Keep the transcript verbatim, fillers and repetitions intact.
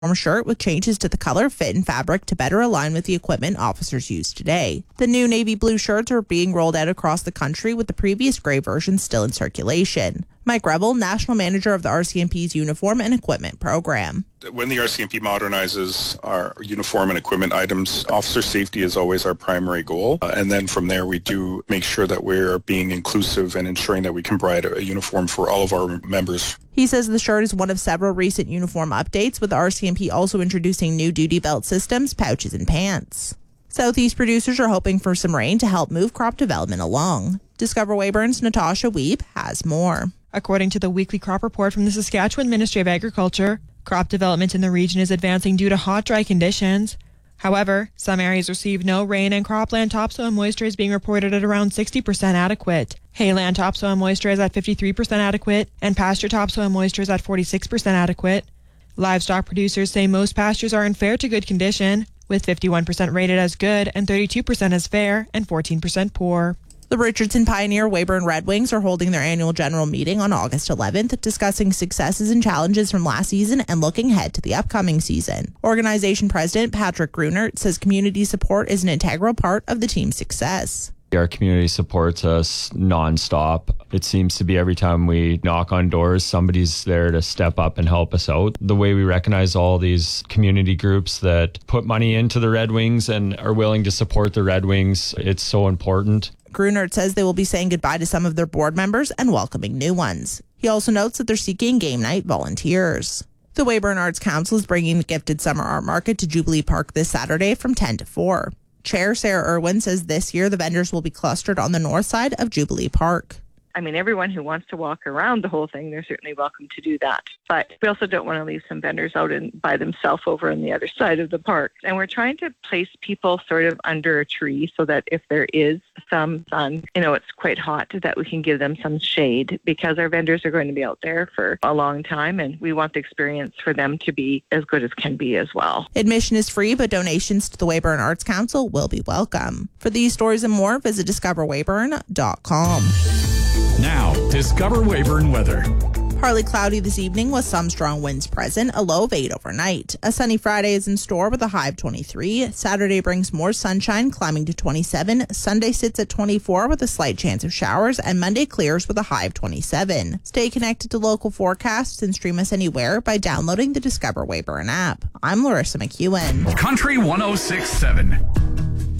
shirt with changes to the color, fit, and fabric to better align with the equipment officers use today. The new navy blue shirts are being rolled out across the country, with the previous gray version still in circulation. Mike Revel, National Manager of the R C M P's Uniform and Equipment Program. When the R C M P modernizes our uniform and equipment items, officer safety is always our primary goal. Uh, and then from there, we do make sure that we're being inclusive and ensuring that we can provide a uniform for all of our members. He says the shirt is one of several recent uniform updates, with the R C M P also introducing new duty belt systems, pouches, and pants. Southeast producers are hoping for some rain to help move crop development along. Discover Weyburn's Natasha Weeb has more. According to the weekly crop report from the Saskatchewan Ministry of Agriculture, crop development in the region is advancing due to hot, dry conditions. However, some areas receive no rain, and cropland topsoil moisture is being reported at around sixty percent adequate. Hayland topsoil moisture is at fifty-three percent adequate, and pasture topsoil moisture is at forty-six percent adequate. Livestock producers say most pastures are in fair to good condition, with fifty-one percent rated as good and thirty-two percent as fair and fourteen percent poor. The Richardson Pioneer Weyburn Red Wings are holding their annual general meeting on August eleventh, discussing successes and challenges from last season and looking ahead to the upcoming season. Organization President Patrick Grunert says community support is an integral part of the team's success. Our community supports us nonstop. It seems to be every time we knock on doors, somebody's there to step up and help us out. The way we recognize all these community groups that put money into the Red Wings and are willing to support the Red Wings, it's so important. Grunert says they will be saying goodbye to some of their board members and welcoming new ones. He also notes that they're seeking game night volunteers. The Weyburn Arts Council is bringing the Gifted Summer Art Market to Jubilee Park this Saturday from ten to four. Chair Sarah Irwin says this year the vendors will be clustered on the north side of Jubilee Park. I mean, everyone who wants to walk around the whole thing, they're certainly welcome to do that. But we also don't want to leave some vendors out in, by themselves over on the other side of the park. And we're trying to place people sort of under a tree so that if there is some sun, you know, it's quite hot, that we can give them some shade, because our vendors are going to be out there for a long time, and we want the experience for them to be as good as can be as well. Admission is free, but donations to the Weyburn Arts Council will be welcome. For these stories and more, visit discover weyburn dot com. Now, Discover Weyburn weather. Partly cloudy this evening with some strong winds present, a low of eight overnight. A sunny Friday is in store with a high of twenty-three. Saturday brings more sunshine, climbing to twenty-seven. Sunday sits at twenty-four with a slight chance of showers, and Monday clears with a high of twenty-seven. Stay connected to local forecasts and stream us anywhere by downloading the Discover Weyburn app. I'm Larissa McEwen. Country one oh six point seven.